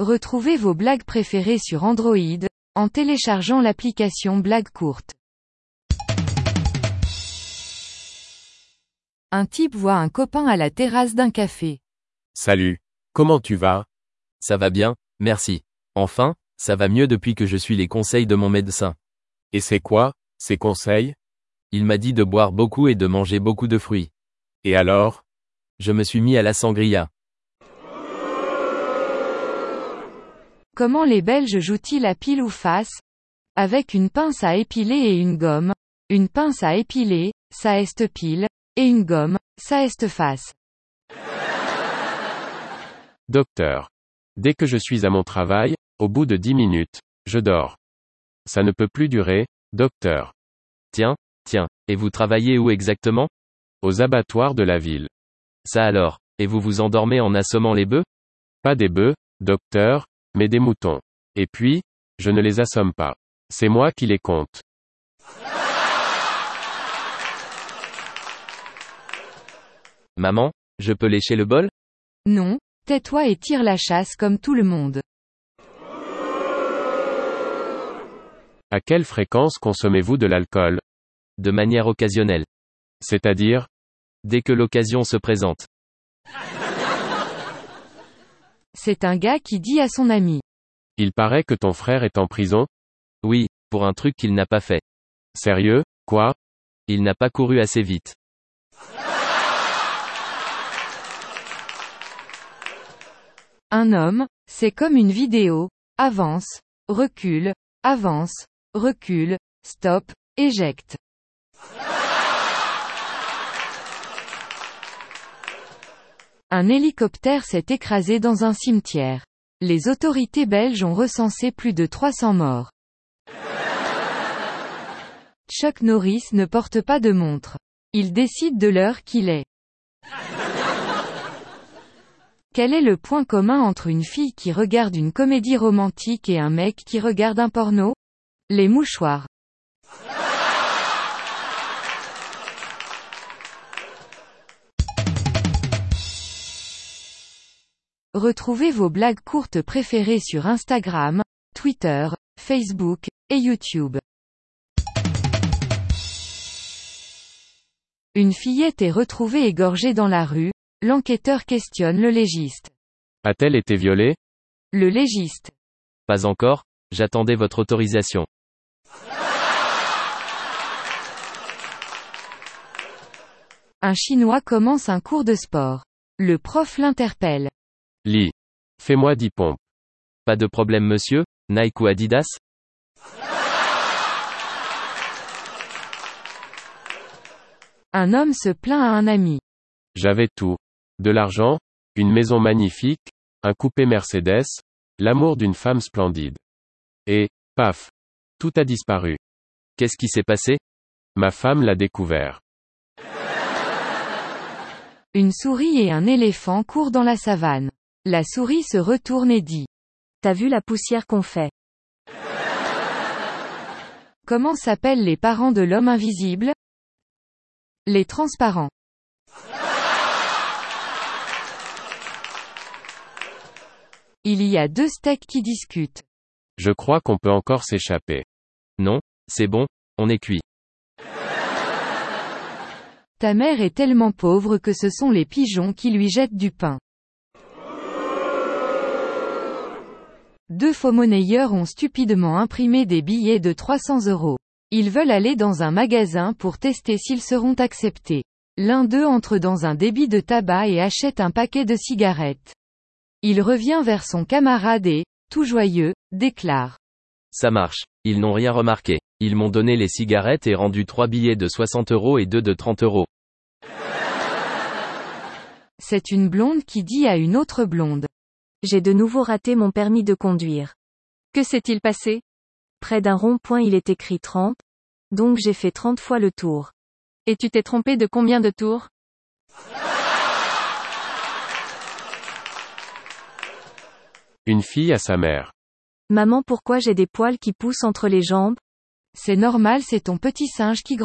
Retrouvez vos blagues préférées sur Android, en téléchargeant l'application Blagues courtes. Un type voit un copain à la terrasse d'un café. Salut. Comment tu vas? Ça va bien, merci. Enfin, ça va mieux depuis que je suis les conseils de mon médecin. Et c'est quoi, ces conseils? Il m'a dit de boire beaucoup et de manger beaucoup de fruits. Et alors? Je me suis mis à la sangria. Comment les Belges jouent-ils à pile ou face? Avec une pince à épiler et une gomme. Une pince à épiler, ça est pile, et une gomme, ça est face. Docteur. Dès que je suis à mon travail, au bout de 10 minutes, je dors. Ça ne peut plus durer, docteur. Tiens, et vous travaillez où exactement? Aux abattoirs de la ville. Ça alors, et vous vous endormez en assommant les bœufs? Pas des bœufs, docteur, mais des moutons. Et puis, je ne les assomme pas. C'est moi qui les compte. Maman, je peux lécher le bol? Non, tais-toi et tire la chasse comme tout le monde. À quelle fréquence consommez-vous de l'alcool? De manière occasionnelle. C'est-à-dire? Dès que l'occasion se présente. C'est un gars qui dit à son ami. Il paraît que ton frère est en prison? Oui, pour un truc qu'il n'a pas fait. Sérieux, quoi? Il n'a pas couru assez vite. Un homme, c'est comme une vidéo. Avance, recule, avance, recule, stop, éjecte. Un hélicoptère s'est écrasé dans un cimetière. Les autorités belges ont recensé plus de 300 morts. Chuck Norris ne porte pas de montre. Il décide de l'heure qu'il est. Quel est le point commun entre une fille qui regarde une comédie romantique et un mec qui regarde un porno? Les mouchoirs. Retrouvez vos blagues courtes préférées sur Instagram, Twitter, Facebook, et YouTube. Une fillette est retrouvée égorgée dans la rue, l'enquêteur questionne le légiste. A-t-elle été violée? Le légiste. Pas encore, j'attendais votre autorisation. Un Chinois commence un cours de sport. Le prof l'interpelle. Lee. Fais-moi 10 pompes. Pas de problème monsieur, Nike ou Adidas? Un homme se plaint à un ami. J'avais tout. De l'argent, une maison magnifique, un coupé Mercedes, l'amour d'une femme splendide. Et, paf. Tout a disparu. Qu'est-ce qui s'est passé? Ma femme l'a découvert. Une souris et un éléphant courent dans la savane. La souris se retourne et dit. T'as vu la poussière qu'on fait? Comment s'appellent les parents de l'homme invisible? Les transparents. Il y a deux steaks qui discutent. Je crois qu'on peut encore s'échapper. Non, c'est bon, on est cuit. Ta mère est tellement pauvre que ce sont les pigeons qui lui jettent du pain. Deux faux-monnayeurs ont stupidement imprimé des billets de 300 €. Ils veulent aller dans un magasin pour tester s'ils seront acceptés. L'un d'eux entre dans un débit de tabac et achète un paquet de cigarettes. Il revient vers son camarade et, tout joyeux, déclare. Ça marche, ils n'ont rien remarqué. Ils m'ont donné les cigarettes et rendu 3 billets de 60 € et 2 de 30 €. C'est une blonde qui dit à une autre blonde. J'ai de nouveau raté mon permis de conduire. Que s'est-il passé? Près d'un rond-point il est écrit 30, donc j'ai fait 30 fois le tour. Et tu t'es trompé de combien de tours? Une fille à sa mère. Maman, pourquoi j'ai des poils qui poussent entre les jambes? C'est normal, c'est ton petit singe qui grandit.